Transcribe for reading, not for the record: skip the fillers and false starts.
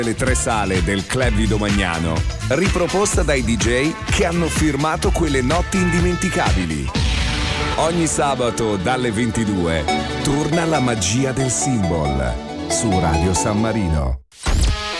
Le tre sale del Club di Domagnano, riproposta dai DJ che hanno firmato quelle notti indimenticabili. Ogni sabato dalle 22 torna la magia del Symbol su Radio San Marino.